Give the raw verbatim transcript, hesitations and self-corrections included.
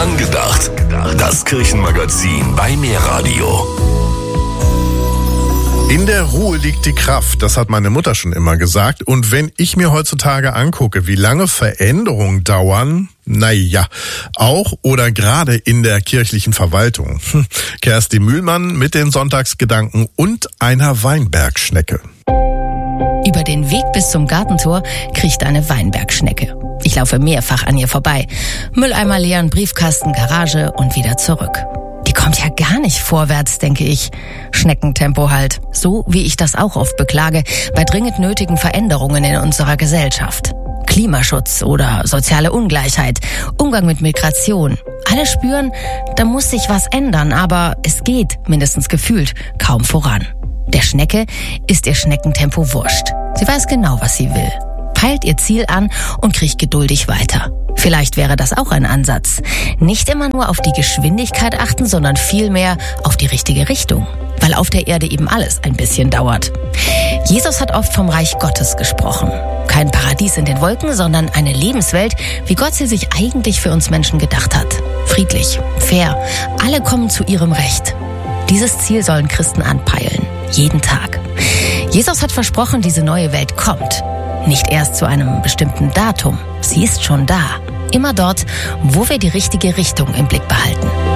Angedacht. Das Kirchenmagazin bei Mehrradio. In der Ruhe liegt die Kraft, das hat meine Mutter schon immer gesagt. Und wenn ich mir heutzutage angucke, wie lange Veränderungen dauern, naja, auch oder gerade in der kirchlichen Verwaltung. Kerstin Mühlmann mit den Sonntagsgedanken und einer Weinbergschnecke. Über den Weg bis zum Gartentor kriecht eine Weinbergschnecke. Ich laufe mehrfach an ihr vorbei. Mülleimer leeren, Briefkasten, Garage und wieder zurück. Die kommt ja gar nicht vorwärts, denke ich. Schneckentempo halt. So wie ich das auch oft beklage, bei dringend nötigen Veränderungen in unserer Gesellschaft. Klimaschutz oder soziale Ungleichheit, Umgang mit Migration. Alle spüren, da muss sich was ändern, aber es geht, mindestens gefühlt, kaum voran. Der Schnecke ist ihr Schneckentempo wurscht. Sie weiß genau, was sie will, peilt ihr Ziel an und kriecht geduldig weiter. Vielleicht wäre das auch ein Ansatz. Nicht immer nur auf die Geschwindigkeit achten, sondern vielmehr auf die richtige Richtung. Weil auf der Erde eben alles ein bisschen dauert. Jesus hat oft vom Reich Gottes gesprochen. Kein Paradies in den Wolken, sondern eine Lebenswelt, wie Gott sie sich eigentlich für uns Menschen gedacht hat. Friedlich, fair, alle kommen zu ihrem Recht. Dieses Ziel sollen Christen anpeilen. Jeden Tag. Jesus hat versprochen, diese neue Welt kommt. Nicht erst zu einem bestimmten Datum. Sie ist schon da. Immer dort, wo wir die richtige Richtung im Blick behalten.